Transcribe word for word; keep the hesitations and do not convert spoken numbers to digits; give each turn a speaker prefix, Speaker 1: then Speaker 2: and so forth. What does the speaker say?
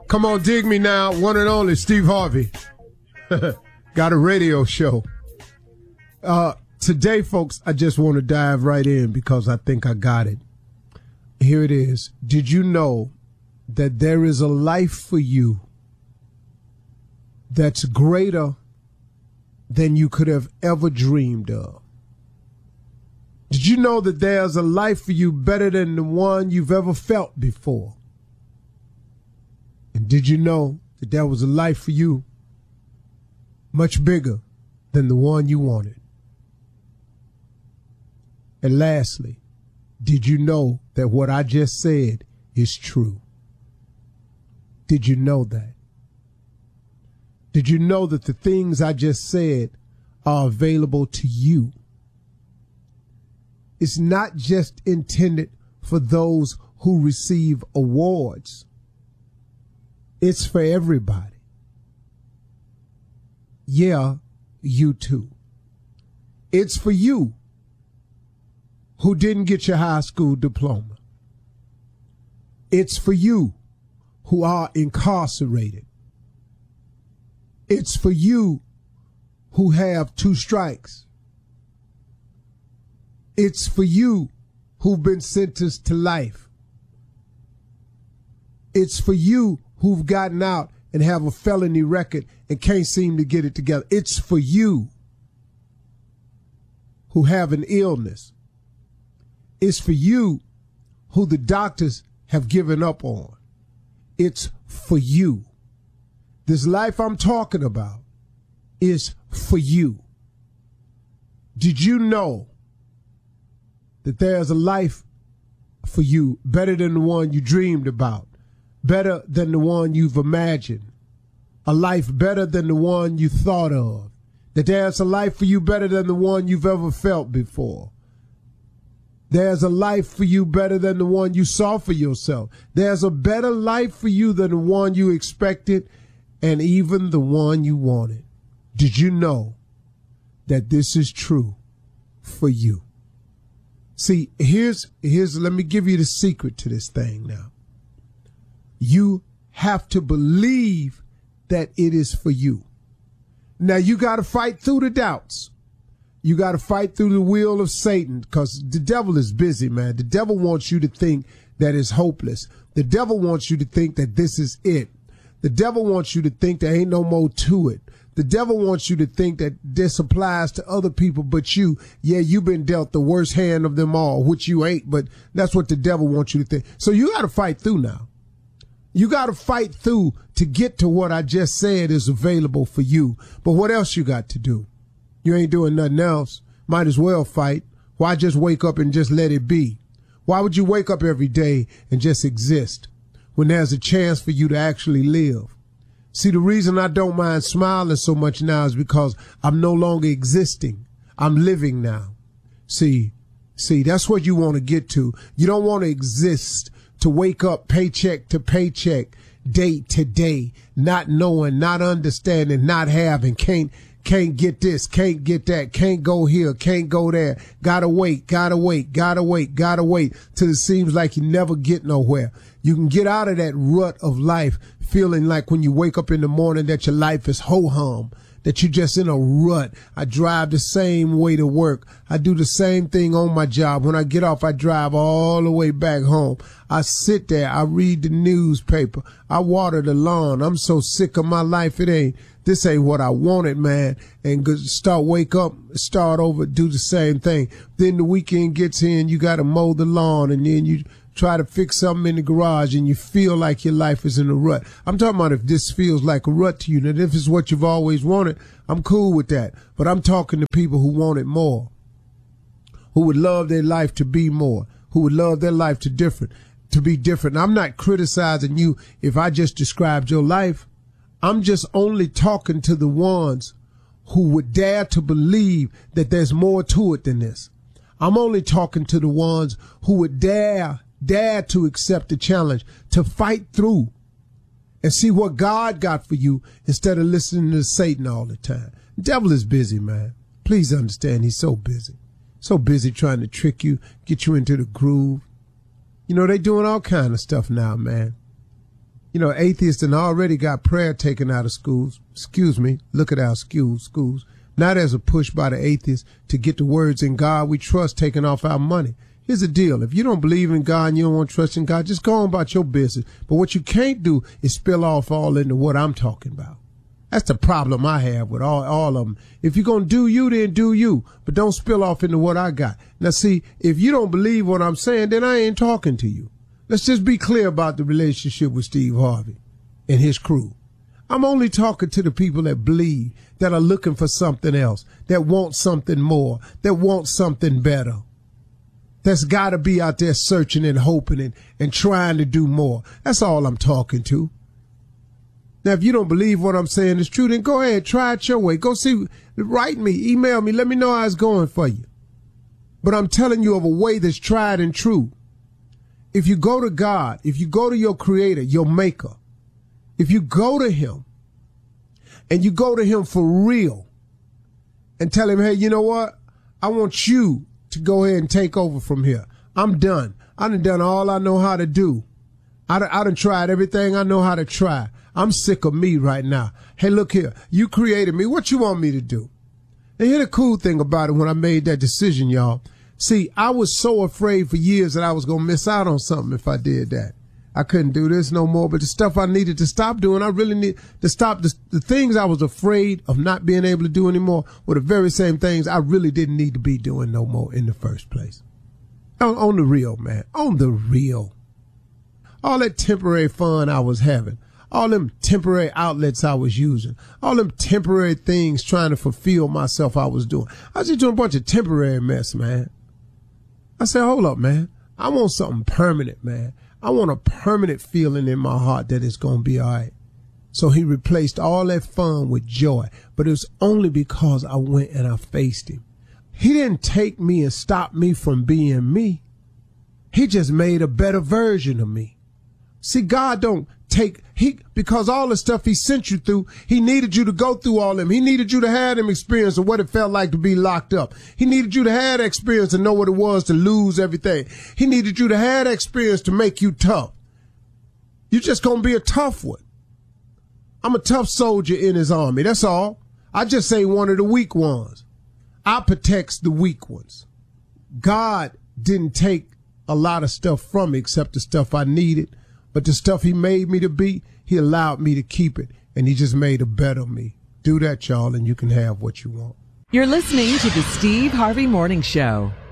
Speaker 1: Come on, dig me now. One and only Steve Harvey. Got a radio show. Uh, today, folks, I just want to dive right in because I think I got it. Here it is. Did you know that there is a life for you that's greater than you could have ever dreamed of? Did you know that there's a life for you better than the one you've ever felt before? And did you know that there was a life for you much bigger than the one you wanted? And lastly, did you know that what I just said is true? Did you know that? Did you know that the things I just said are available to you? It's not just intended for those who receive awards. It's for everybody. Yeah, you too. It's for you who didn't get your high school diploma. It's for you who are incarcerated. It's for you who have two strikes. It's for you who've been sentenced to life. It's for you who've gotten out and have a felony record and can't seem to get it together. It's for you who have an illness. It's for you who the doctors have given up on. It's for you. This life I'm talking about is for you. Did you know that there's a life for you better than the one you dreamed about, better than the one you've imagined, a life better than the one you thought of, that there's a life for you better than the one you've ever felt before? There's a life for you better than the one you saw for yourself. There's a better life for you than the one you expected and even the one you wanted. Did you know that this is true for you? See, here's, here's, let me give you the secret to this thing now. You have to believe that it is for you. Now, you got to fight through the doubts. You got to fight through the will of Satan, because the devil is busy, man. The devil wants you to think that it's hopeless. The devil wants you to think that this is it. The devil wants you to think there ain't no more to it. The devil wants you to think that this applies to other people but you. Yeah, you've been dealt the worst hand of them all, which you ain't, but that's what the devil wants you to think. So you got to fight through now. You got to fight through to get to what I just said is available for you. But what else you got to do? You ain't doing nothing else. Might as well fight. Why just wake up and just let it be? Why would you wake up every day and just exist when there's a chance for you to actually live? See, the reason I don't mind smiling so much now is because I'm no longer existing. I'm living now. See, see, that's what you want to get to. You don't want to exist to wake up paycheck to paycheck, day to day, not knowing, not understanding, not having, can't, can't get this, can't get that, can't go here, can't go there. Gotta wait, gotta wait, gotta wait, gotta wait till it seems like you never get nowhere. You can get out of that rut of life feeling like when you wake up in the morning that your life is ho-hum, that you're just in a rut. I drive the same way to work. I do the same thing on my job. When I get off, I drive all the way back home. I sit there. I read the newspaper. I water the lawn. I'm so sick of my life. It ain't, this ain't what I wanted, man. And go, start, wake up, start over, do the same thing. Then the weekend gets in, you got to mow the lawn, and then you try to fix something in the garage and you feel like your life is in a rut. I'm talking about if this feels like a rut to you. Now, if it's what you've always wanted, I'm cool with that. But I'm talking to people who want it more, who would love their life to be more, who would love their life to different, to be different. I'm not criticizing you if I just described your life. I'm just only talking to the ones who would dare to believe that there's more to it than this. I'm only talking to the ones who would dare Dare to accept the challenge, to fight through and see what God got for you instead of listening to Satan all the time. The devil is busy, man. Please understand, he's so busy. So busy trying to trick you, get you into the groove. You know, they doing all kind of stuff now, man. You know, atheists and already got prayer taken out of schools. Excuse me. Look at our schools, schools. Now there's a push by the atheists to get the words in God we trust taken off our money. Here's the deal. If you don't believe in God and you don't want to trust in God, just go on about your business. But what you can't do is spill off all into what I'm talking about. That's the problem I have with all, all of them. If you're going to do you, then do you. But don't spill off into what I got. Now, see, if you don't believe what I'm saying, then I ain't talking to you. Let's just be clear about the relationship with Steve Harvey and his crew. I'm only talking to the people that believe, that are looking for something else, that want something more, that want something better. That's got to be out there searching and hoping and, and trying to do more. That's all I'm talking to. Now, if you don't believe what I'm saying is true, then go ahead, try it your way. Go see, write me, email me, let me know how it's going for you. But I'm telling you of a way that's tried and true. If you go to God, if you go to your creator, your maker, if you go to him and you go to him for real and tell him, hey, you know what? I want you to go ahead and take over from here. I'm done. I done done all I know how to do. I done, I done tried everything I know how to try. I'm sick of me right now. Hey, look here. You created me. What you want me to do? And here's the cool thing about it when I made that decision, y'all. See, I was so afraid for years that I was going to miss out on something if I did that. I couldn't do this no more, but the stuff I needed to stop doing, I really need to stop. The, the things I was afraid of not being able to do anymore were the very same things I really didn't need to be doing no more in the first place. On, on the real, man. On the real. All that temporary fun I was having. All them temporary outlets I was using. All them temporary things trying to fulfill myself I was doing. I was just doing a bunch of temporary mess, man. I said, hold up, man. I want something permanent, man. I want a permanent feeling in my heart that it's going to be all right. So he replaced all that fun with joy. But it was only because I went and I faced him. He didn't take me and stop me from being me. He just made a better version of me. See, God don't take, he, because all the stuff he sent you through, he needed you to go through all them. He needed you to have them experience of what it felt like to be locked up. He needed you to have that experience to know what it was to lose everything. He needed you to have that experience to make you tough. You're just going to be a tough one. I'm a tough soldier in his army. That's all. I just say one of the weak ones. I protects the weak ones. God didn't take a lot of stuff from me except the stuff I needed. But the stuff he made me to be, he allowed me to keep it. And he just made a better me. Do that, y'all, and you can have what you want.
Speaker 2: You're listening to the Steve Harvey Morning Show.